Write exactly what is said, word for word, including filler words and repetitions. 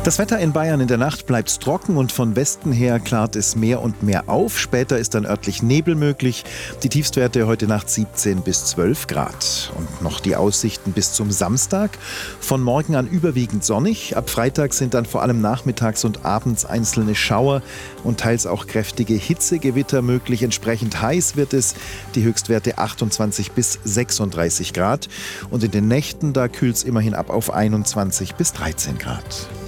Das Wetter in Bayern: in der Nacht bleibt es trocken und von Westen her klart es mehr und mehr auf. Später ist dann örtlich Nebel möglich. Die Tiefstwerte heute Nacht siebzehn bis zwölf Grad. Und noch die Aussichten bis zum Samstag. Von morgen an überwiegend sonnig. Ab Freitag sind dann vor allem nachmittags und abends einzelne Schauer und teils auch kräftige Hitzegewitter möglich. Entsprechend heiß wird es. Die Höchstwerte achtundzwanzig bis sechsunddreißig Grad. Und in den Nächten, da kühlt es immerhin ab auf einundzwanzig bis dreizehn Grad.